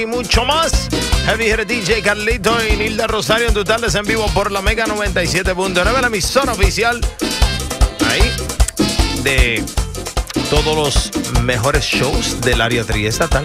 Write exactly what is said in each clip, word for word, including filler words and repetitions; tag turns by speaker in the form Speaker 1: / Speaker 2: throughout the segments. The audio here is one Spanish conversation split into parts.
Speaker 1: Y mucho más. Heavy Hitter D J Carlito y Nilda Rosario en tus tardes en vivo por la Mega noventa y siete punto nueve, la emisora oficial ahí de todos los mejores shows del área triestatal.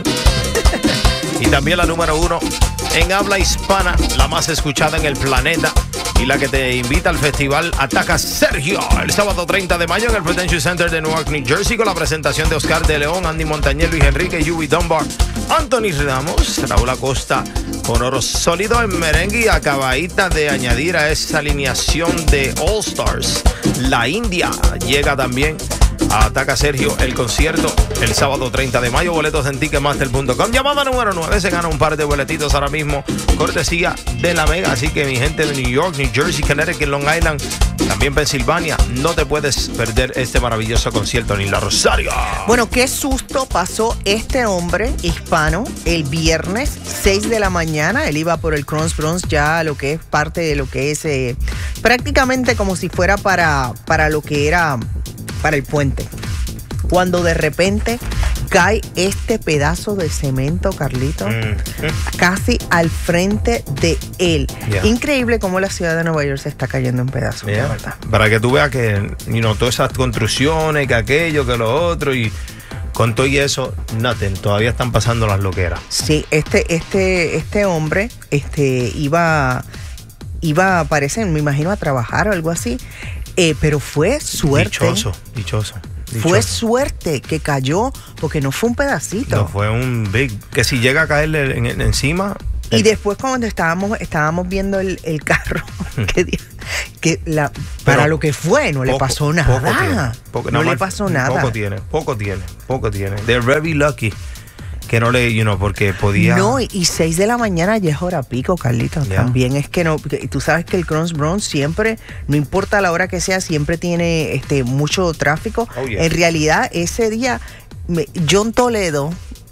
Speaker 1: Y también la número uno en habla hispana, la más escuchada en el planeta y la que te invita al festival Ataca Sergio el sábado treinta de mayo en el Prudential Center de Newark, New Jersey, con la presentación de Oscar de León, Andy Montañez, Luis Enrique, Yubi Dunbar, Anthony Ramos, Raúl Acosta, con oro sólido en merengue y acabadita de añadir a esa alineación de All Stars. La India llega también a Ataca Sergio, el concierto el sábado treinta de mayo. Boletos en ticketmaster punto com. Llamada número nueve, se gana un par de boletitos ahora mismo, cortesía de la Mega. Así que mi gente de New York, New Jersey, Connecticut, Long Island, también Pensilvania, no te puedes perder este maravilloso concierto, Nilda Rosario.
Speaker 2: Bueno, qué susto pasó este hombre hispano el viernes seis de la mañana. Él iba por el Cross Bronx, ya lo que es parte de lo que es eh, prácticamente como si fuera para, para lo que era para el puente, cuando de repente cae este pedazo de cemento, Carlito, mm. casi al frente de él. Yeah. Increíble cómo la ciudad de Nueva York se está cayendo en pedazos, yeah. ¿verdad?
Speaker 1: Para que tú veas que, you know, todas esas construcciones, que aquello, que lo otro, y con todo y eso, nothing, todavía están pasando las loqueras.
Speaker 2: Sí, este, este, este hombre este, iba, iba a aparecer, me imagino, a trabajar o algo así. Eh, pero fue suerte.
Speaker 1: Dichoso, dichoso, dichoso.
Speaker 2: Fue suerte que cayó, porque no fue un pedacito.
Speaker 1: No fue un big, que si llega a caerle en, en, encima.
Speaker 2: Y el... después cuando estábamos, estábamos viendo el, el carro, que, que la, para lo que fue, no poco, le pasó nada.
Speaker 1: Poco tiene, poco,
Speaker 2: no le pasó nada.
Speaker 1: Poco tiene, poco tiene, poco tiene. They're very lucky. Que no le, you know, porque podía...
Speaker 2: No, y seis de la mañana ya es hora pico, Carlitos. Yeah. También es que no... Tú sabes que el Cross Bronx siempre, no importa la hora que sea, siempre tiene este mucho tráfico. Oh, yeah. En realidad, ese día, John Toledo,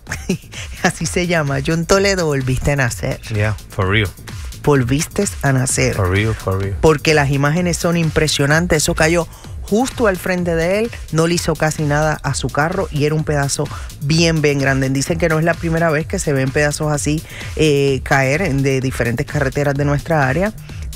Speaker 2: así se llama, John Toledo, volviste a nacer.
Speaker 1: Yeah, for real.
Speaker 2: Volviste a nacer.
Speaker 1: For real, for real.
Speaker 2: Porque las imágenes son impresionantes. Eso cayó justo al frente de él, no le hizo casi nada a su carro y era un pedazo bien, bien grande. Dicen que no es la primera vez que se ven pedazos así eh, caer en de diferentes carreteras de nuestra área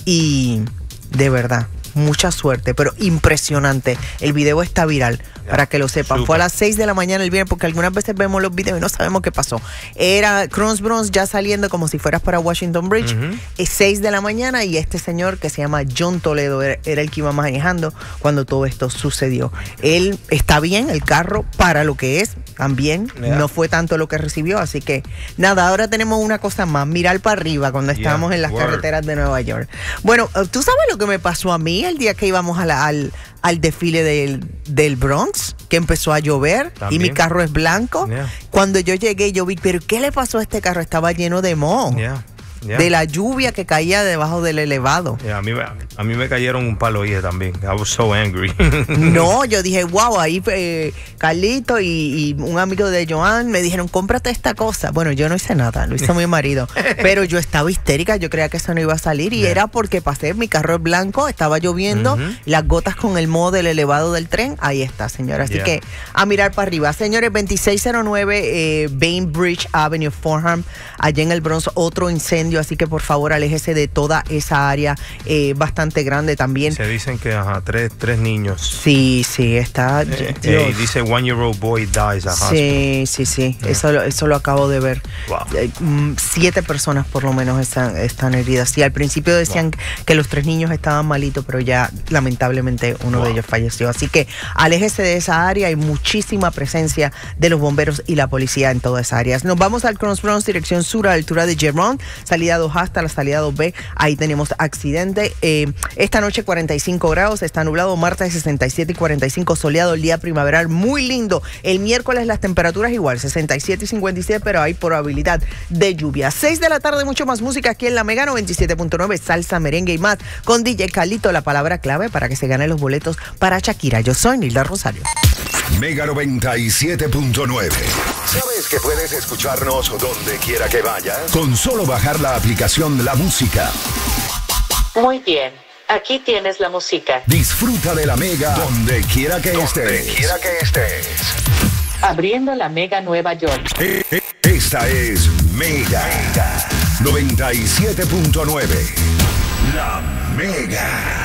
Speaker 2: y de verdad, mucha suerte, pero impresionante. El video está viral, yeah, para que lo sepan. Super. Fue a las seis de la mañana el viernes, porque algunas veces vemos los videos y no sabemos qué pasó. Era Cross Bronx ya saliendo como si fueras para Washington Bridge. Uh-huh. Es seis de la mañana y este señor que se llama John Toledo era, era el que iba manejando cuando todo esto sucedió. Él está bien, el carro para lo que es, también. Yeah. No fue tanto lo que recibió, así que nada, ahora tenemos una cosa más, mirar para arriba cuando estábamos, yeah, en las word. carreteras de Nueva York. Bueno, ¿tú sabes lo que me pasó a mí el día que íbamos a la, al, al desfile del, del Bronx? Que empezó a llover. ¿También? Y mi carro es blanco. Yeah. Cuando yo llegué, yo vi, ¿pero qué le pasó a este carro? Estaba lleno de moho. Yeah. Yeah. De la lluvia que caía debajo del elevado.
Speaker 1: Yeah, a, mí, a mí me cayeron un palo oye también. I was so angry.
Speaker 2: No, yo dije, wow, ahí eh, Carlito y, y un amigo de Joan me dijeron, cómprate esta cosa. Bueno, yo no hice nada, lo hizo mi marido. Pero yo estaba histérica, yo creía que eso no iba a salir. Y yeah. era porque pasé, mi carro es blanco, estaba lloviendo, uh-huh. las gotas con el moho del elevado del tren, ahí está, señora. Así yeah. que a mirar para arriba. Señores, veintiséis cero nueve eh, Bainbridge Avenue, Fordham, allá en el Bronx, otro incendio. Así que por favor aléjese de toda esa área eh, bastante grande también.
Speaker 1: Se dicen que ajá, tres, tres niños.
Speaker 2: Sí, sí, está.
Speaker 1: Eh, eh, dice one year old boy dies at hospital.
Speaker 2: Sí, sí, sí. Yeah. Eso, eso lo acabo de ver.
Speaker 1: Wow.
Speaker 2: Eh, siete personas por lo menos están, están heridas. Sí, al principio decían wow. que los tres niños estaban malitos, pero ya lamentablemente uno wow. de ellos falleció. Así que aléjese de esa área. Hay muchísima presencia de los bomberos y la policía en todas esas áreas. Nos vamos al Cross Bronx, dirección sur, a la altura de Germont. Salida dos A hasta la salida dos B, ahí tenemos accidente. Eh, esta noche cuarenta y cinco grados, está nublado, martes sesenta y siete y cuarenta y cinco, soleado, el día primaveral, muy lindo. El miércoles las temperaturas igual, sesenta y siete y cincuenta y siete, pero hay probabilidad de lluvia. seis de la tarde, mucho más música aquí en la Mega noventa y siete punto nueve, salsa, merengue y más, con D J Carlito, la palabra clave para que se ganen los boletos para Shakira. Yo soy Nilda Rosario.
Speaker 3: Mega noventa y siete punto nueve. ¿Sabes que puedes escucharnos donde quiera que vayas? Con solo bajar la aplicación La Música.
Speaker 4: Muy bien, aquí tienes la música.
Speaker 3: Disfruta de la Mega donde quiera que donde estés. Donde quiera que estés.
Speaker 4: Abriendo la Mega Nueva York.
Speaker 3: Esta es Mega. noventa y siete punto nueve. La Mega.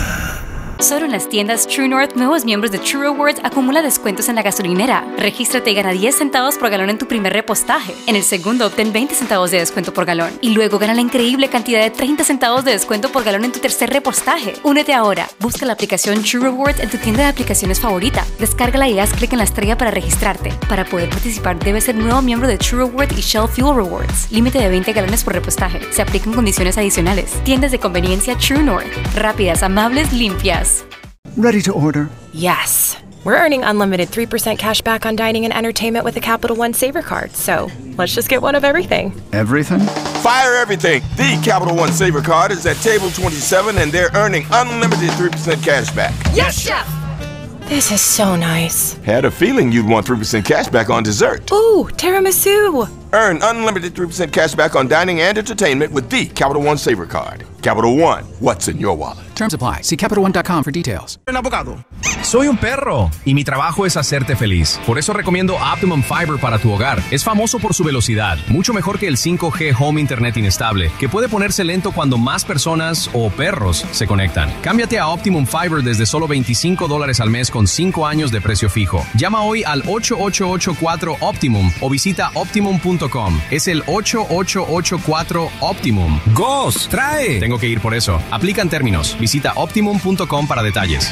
Speaker 5: Solo en las tiendas True North, nuevos miembros de True Rewards acumula descuentos en la gasolinera. Regístrate y gana diez centavos por galón en tu primer repostaje. En el segundo, obtén veinte centavos de descuento por galón. Y luego gana la increíble cantidad de treinta centavos de descuento por galón en tu tercer repostaje. Únete ahora. Busca la aplicación True Rewards en tu tienda de aplicaciones favorita. Descárgala y haz clic en la estrella para registrarte. Para poder participar, debes ser nuevo miembro de True Rewards y Shell Fuel Rewards. Límite de veinte galones por repostaje. Se aplican condiciones adicionales. Tiendas de conveniencia True North. Rápidas, amables, limpias.
Speaker 6: Ready to order.
Speaker 7: Yes. We're earning unlimited three percent cash back on dining and entertainment with the Capital One Saver Card, so let's just get one of everything.
Speaker 6: Everything?
Speaker 8: Fire everything. The Capital One Saver Card is at table twenty-seven and they're earning unlimited three percent cash back.
Speaker 7: Yes, Chef! This is so nice.
Speaker 8: Had a feeling you'd want three percent cash back on dessert.
Speaker 7: Ooh, tiramisu!
Speaker 8: Earn unlimited three percent cash back on dining and entertainment with the Capital One Saver Card. Capital One, what's in your wallet?
Speaker 9: Terms apply. See Capital One dot com for details.
Speaker 10: Un abogado. Soy un perro y mi trabajo es hacerte feliz. Por eso recomiendo Optimum Fiber para tu hogar. Es famoso por su velocidad, mucho mejor que el cinco G Home Internet inestable, que puede ponerse lento cuando más personas o perros se conectan. Cámbiate a Optimum Fiber desde solo veinticinco dólares al mes con cinco años de precio fijo. Llama hoy al ocho ocho ocho cuatro Optimum o visita optimum punto com. Es el ocho ocho ocho cuatro Optimum. ¡Gos! ¡Trae! Tengo que ir por eso. Aplican términos. Visita optimum punto com para detalles.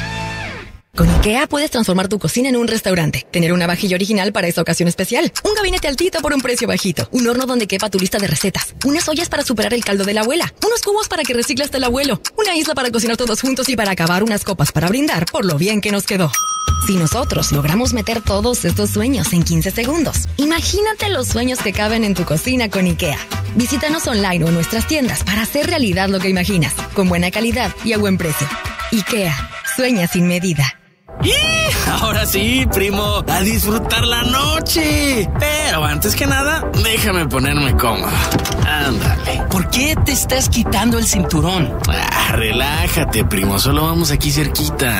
Speaker 11: Con IKEA puedes transformar tu cocina en un restaurante, tener una vajilla original para esa ocasión especial, un gabinete altito por un precio bajito, un horno donde quepa tu lista de recetas, unas ollas para superar el caldo de la abuela, unos cubos para que recicle hasta el abuelo, una isla para cocinar todos juntos y para acabar unas copas para brindar por lo bien que nos quedó. Si nosotros logramos meter todos estos sueños en quince segundos, imagínate los sueños que caben en tu cocina con IKEA. Visítanos online o en nuestras tiendas para hacer realidad lo que imaginas, con buena calidad y a buen precio. IKEA, sueña sin medida.
Speaker 12: ¡Y! Ahora sí, primo, a disfrutar la noche. Pero antes que nada, déjame ponerme cómodo. Ándale. ¿Por qué te estás quitando el cinturón? Ah, relájate, primo, solo vamos aquí cerquita.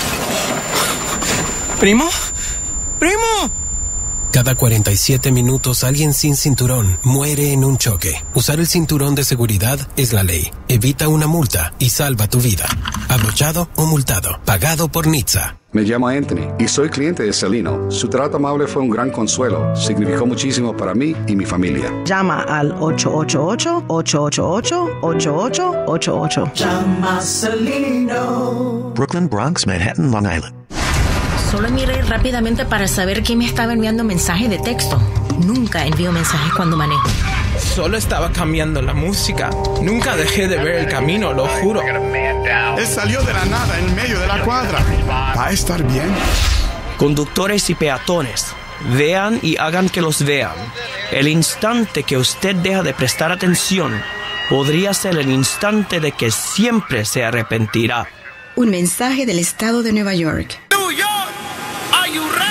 Speaker 12: ¿Primo? ¡Primo!
Speaker 13: Cada cuarenta y siete minutos alguien sin cinturón muere en un choque. Usar el cinturón de seguridad es la ley. Evita una multa y salva tu vida. Abrochado o multado. Pagado por N H T S A.
Speaker 14: Me llamo Anthony y soy cliente de Celino. Su trato amable fue un gran consuelo. Significó muchísimo para mí y mi familia.
Speaker 2: Llama al ocho ocho ocho, ocho ocho ocho, ocho ocho ocho ocho.
Speaker 15: Llama a Celino.
Speaker 16: Brooklyn, Bronx, Manhattan, Long Island.
Speaker 17: Solo miré rápidamente para saber quién me estaba enviando mensajes de texto. Nunca envío mensajes cuando manejo.
Speaker 18: Solo estaba cambiando la música. Nunca dejé de ver el camino, lo juro.
Speaker 19: Él salió de la nada en medio de la cuadra. ¿Va a estar bien?
Speaker 20: Conductores y peatones, vean y hagan que los vean. El instante que usted deja de prestar atención podría ser el instante de que siempre se arrepentirá.
Speaker 21: Un mensaje del estado de Nueva York.